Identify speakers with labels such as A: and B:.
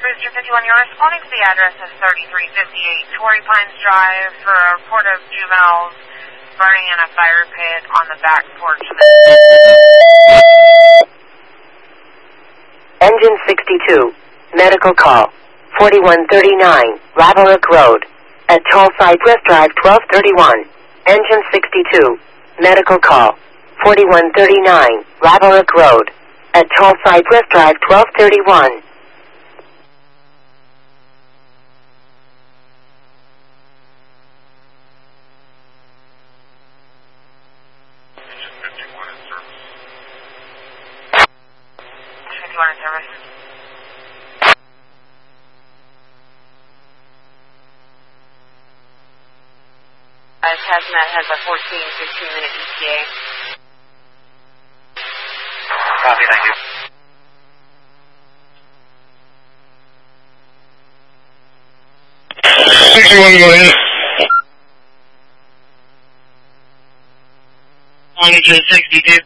A: Booster 51, you're responding to the address of 3358 Torrey Pines Drive for a report of juveniles burning in a fire pit on the back porch.
B: Engine 62, medical call, 4139, Raverick Road, at Toll Cypress Drive 1231. Engine 62, medical call, 4139, Raverick Road, at Toll Cypress Drive 1231.
A: Service. Hazmat has a 15-minute ETA.
C: Copy, thank you.
D: Go ahead. On to 62.